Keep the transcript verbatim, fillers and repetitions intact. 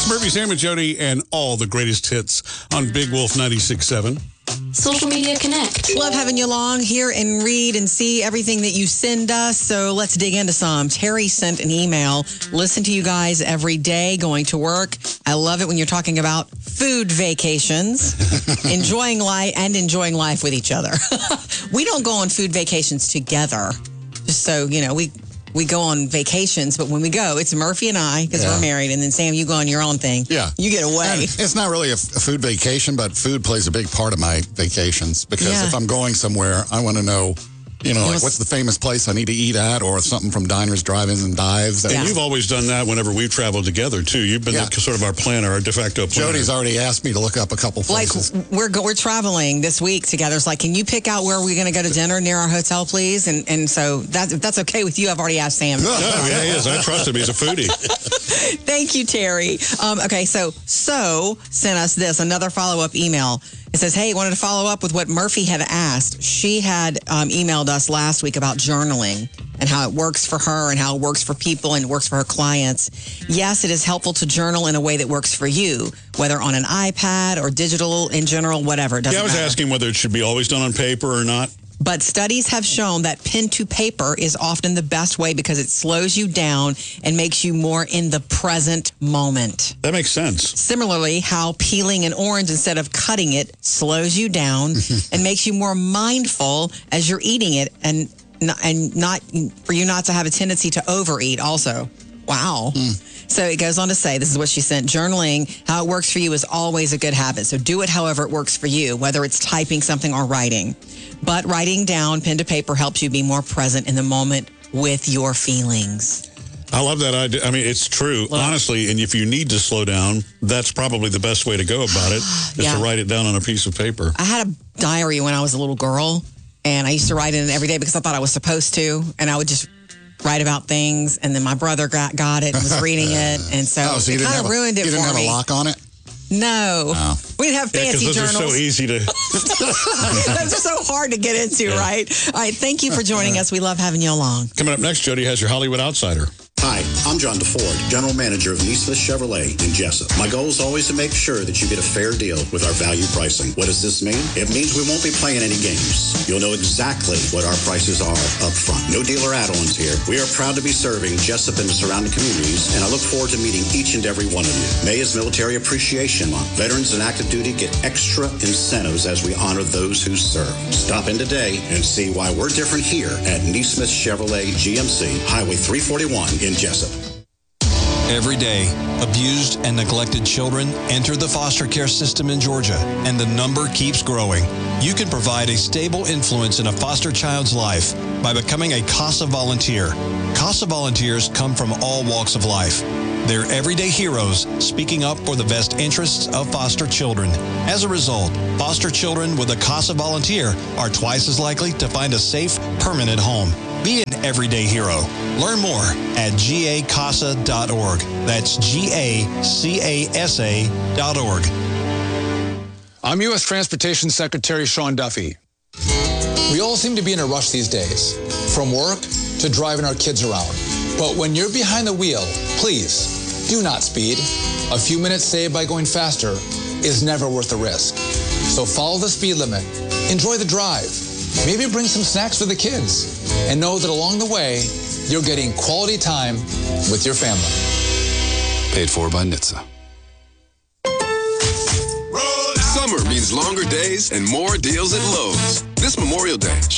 Murphy, Sam, and Jody, and all the greatest hits on Big Wolf ninety-six point seven. Social Media Connect. Love having you along here and read and see everything that you send us. So let's dig into some. Terry sent an email. Listen to you guys every day going to work. I love it when you're talking about food vacations, enjoying life and enjoying life with each other. We don't go on food vacations together. Just so, you know, we... We go on vacations, but when we go, it's Murphy and I, because Yeah. we're married, and then Sam, you go on your own thing. Yeah. You get away. And it's not really a, f- a food vacation, but food plays a big part of my vacations because Yeah. if I'm going somewhere, I want to know, you know, It like was- what's the famous place I need to eat at or something from Diners, Drive-Ins, and Dives. And Yeah. you've always done that whenever we've traveled together, too. You've been Yeah. the, sort of our planner, our de facto planner. Jody's already asked me to look up a couple Like, places. we're go- we're traveling this week together. It's like, can you pick out where we're going to go to dinner near our hotel, please? And and so that, if that's okay with you, I've already asked Sam. Yeah, yeah, he is. I trust him. He's a foodie. Thank you, Terry. Um, okay, so So sent us this, another follow-up email. It says, hey, wanted to follow up with what Murphy had asked. She had um, emailed us last week about journaling and how it works for her and how it works for people and works for her clients. Yes, it is helpful to journal in a way that works for you, whether on an iPad or digital in general, whatever. It doesn't Yeah, I was matter. asking whether it should be always done on paper or not. But studies have shown that pen to paper is often the best way because it slows you down and makes you more in the present moment. That makes sense. Similarly, how peeling an orange instead of cutting it slows you down and makes you more mindful as you're eating it and and not for you not to have a tendency to overeat also. Wow. So it goes on to say, this is what she sent, journaling, how it works for you is always a good habit. So do it however it works for you, whether it's typing something or writing. But writing down pen to paper helps you be more present in the moment with your feelings. I love that idea. I mean, it's true, Well- honestly. And if you need to slow down, that's probably the best way to go about it, is Yeah. to write it down on a piece of paper. I had a diary when I was a little girl, and I used to write in it every day because I thought I was supposed to, and I would just write about things, and then my brother got, got it and was reading it, and so, oh, so you it didn't kind have of a, ruined it you didn't for have me. a lock on it? No. Oh. We didn't have Yeah, fancy because those journals. are so easy to... Those are so hard to get into, right? All right, thank you for joining us. We love having you along. Coming up next, Jody has your Hollywood Outsider. Hi, I'm John DeFord, General Manager of Neesmith Chevrolet in Jessup. My goal is always to make sure that you get a fair deal with our value pricing. What does this mean? It means we won't be playing any games. You'll know exactly what our prices are up front. No dealer add-ons here. We are proud to be serving Jessup and the surrounding communities, and I look forward to meeting each and every one of you. May is Military Appreciation Month. Veterans and active duty get extra incentives as we honor those who serve. Stop in today and see why we're different here at Neesmith Chevrolet G M C, Highway three forty-one in Jessup. Every day, abused and neglected children enter the foster care system in Georgia, and the number keeps growing. You can provide a stable influence in a foster child's life by becoming a CASA volunteer. CASA volunteers come from all walks of life. They're everyday heroes speaking up for the best interests of foster children. As a result, foster children with a CASA volunteer are twice as likely to find a safe, permanent home. Be an everyday hero. Learn more at G A casa dot org. That's G A C A S A dot org. I'm U S Transportation Secretary Sean Duffy. We all seem to be in a rush these days, from work to driving our kids around. But when you're behind the wheel, please do not speed. A few minutes saved by going faster is never worth the risk. So follow the speed limit, enjoy the drive, maybe bring some snacks for the kids, and know that along the way, you're getting quality time with your family. Paid for by N H T S A. Summer means longer days and more deals at Lowe's. This Memorial Day,